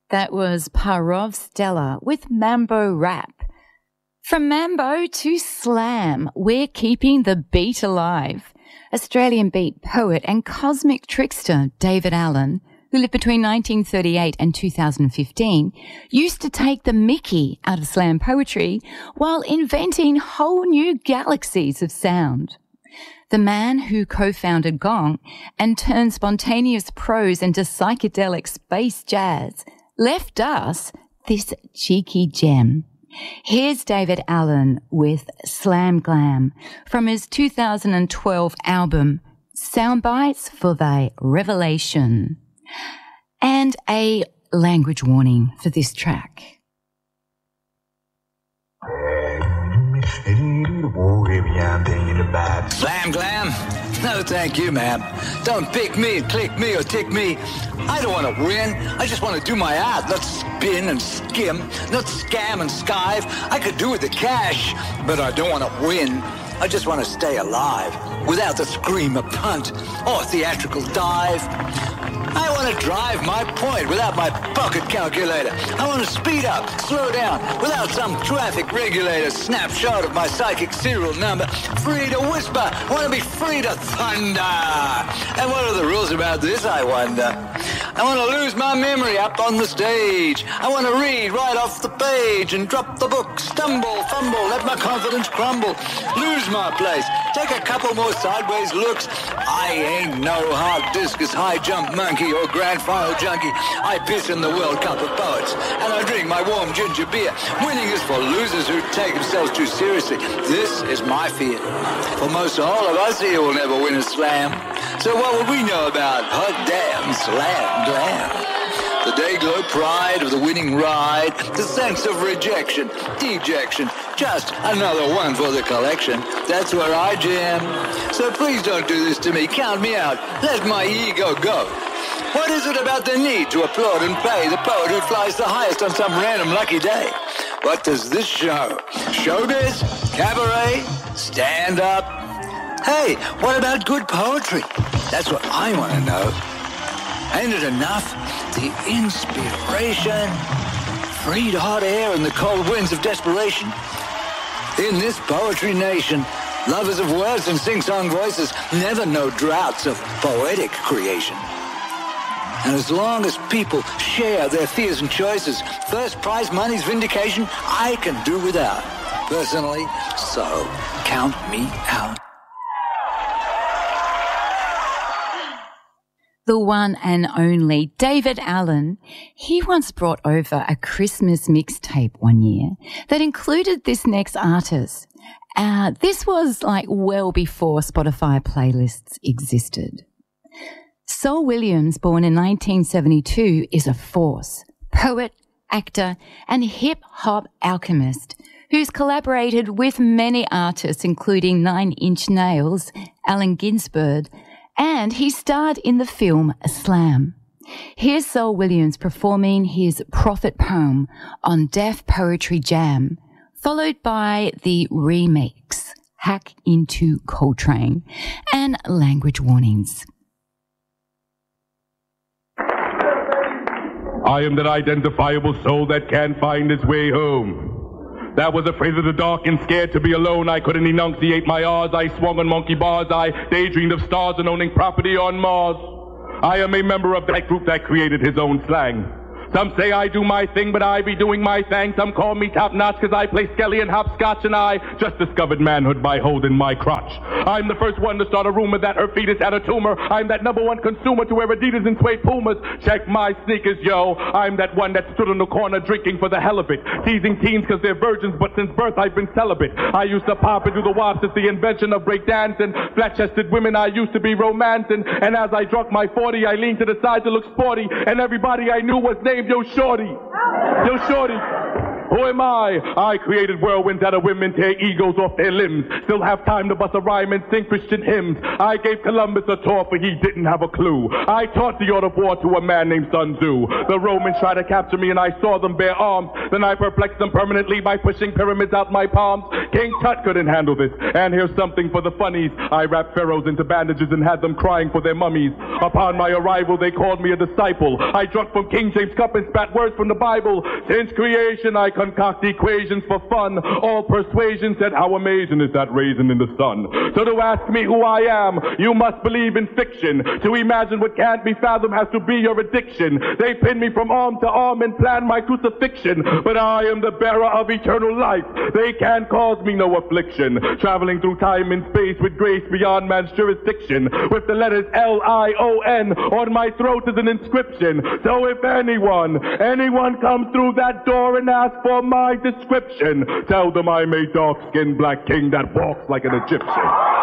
That was Parov Stella with Mambo Rap. From Mambo to Slam, we're keeping the beat alive. Australian beat poet and cosmic trickster David Allen, who lived between 1938 and 2015, used to take the mickey out of slam poetry while inventing whole new galaxies of sound. The man who co-founded Gong and turned spontaneous prose into psychedelic space jazz left us this cheeky gem. Here's David Allen with Slam Glam from his 2012 album Soundbites for Thy Revelation. And a language warning for this track. Slam Glam? No, thank you, ma'am. Don't pick me and click me or tick me. I don't want to win. I just want to do my art, not spin and skim, not scam and skive. I could do with the cash, but I don't want to win. I just want to stay alive without the scream of punt or theatrical dive. I want to drive my point without my pocket calculator. I want to speed up, slow down, without some traffic regulator. Snapshot of my psychic serial number. Free to whisper. I want to be free to thunder. And what are the rules about this, I wonder? I want to lose my memory up on the stage. I want to read right off the page and drop the book. Stumble, fumble, let my confidence crumble. Lose my place. Take a couple more sideways looks. I ain't no hard discus high jump monkey or grand final junkie. I piss in the World Cup of Poets, and I drink my warm ginger beer. Winning is for losers who take themselves too seriously. This is my fear. For most all of us here will never win a slam. So what would we know about hot damn slam glam? The day-glow pride of the winning ride, the sense of rejection, dejection, just another one for the collection. That's where I jam. So please don't do this to me. Count me out. Let my ego go. What is it about the need to applaud and pay the poet who flies the highest on some random lucky day? What does this show? Showbiz? Cabaret? Stand-up? Hey, what about good poetry? That's what I want to know. Ain't it enough? The inspiration, freed hot air and the cold winds of desperation. In this poetry nation, lovers of words and sing-song voices never know droughts of poetic creation. And as long as people share their fears and choices, first prize money's vindication, I can do without. Personally, so count me out. The one and only David Allen, he once brought over a Christmas mixtape one year that included this next artist. This was like well before Spotify playlists existed. Saul Williams, born in 1972, is a force, poet, actor, and hip-hop alchemist who's collaborated with many artists, including Nine Inch Nails, Allen Ginsberg, and he starred in the film Slam. Here's Saul Williams performing his prophet poem on Def Poetry Jam, followed by the remix, Hack into Coltrane, and language warnings. I am that identifiable soul that can't find its way home. That was afraid of the dark and scared to be alone. I couldn't enunciate my R's. I swung on monkey bars. I daydreamed of stars and owning property on Mars. I am a member of that group that created his own slang. Some say I do my thing, but I be doing my thing. Some call me top-notch because I play skelly and hopscotch, and I just discovered manhood by holding my crotch. I'm the first one to start a rumor that her fetus had a tumor. I'm that number one consumer to wear Adidas and suede Pumas. Check my sneakers, yo. I'm that one that stood on the corner drinking for the hell of it, teasing teens because they're virgins, but since birth I've been celibate. I used to pop and do the wop since the invention of breakdancing. Flat-chested women I used to be romancing, and as I drunk my 40, I leaned to the side to look sporty, and everybody I knew was named Yo Shorty. Yo Shorty. Who am I? I created whirlwinds out of women, tear egos off their limbs. Still have time to bust a rhyme and sing Christian hymns. I gave Columbus a tour for he didn't have a clue. I taught the art of war to a man named Sun Tzu. The Romans tried to capture me and I saw them bear arms. Then I perplexed them permanently by pushing pyramids out my palms. King Tut couldn't handle this. And here's something for the funnies. I wrapped pharaohs into bandages and had them crying for their mummies. Upon my arrival, they called me a disciple. I drunk from King James' cup and spat words from the Bible. Since creation, I concoct equations for fun. All persuasion said, how amazing is that raisin in the sun? So to ask me who I am, you must believe in fiction. To imagine what can't be fathomed has to be your addiction. They pin me from arm to arm and plan my crucifixion. But I am the bearer of eternal life. They can't cause me no affliction. Traveling through time and space with grace beyond man's jurisdiction. With the letters L-I-O-N on my throat as an inscription. So if anyone comes through that door and asks for my description, tell them I'm a dark-skinned black king that walks like an Egyptian.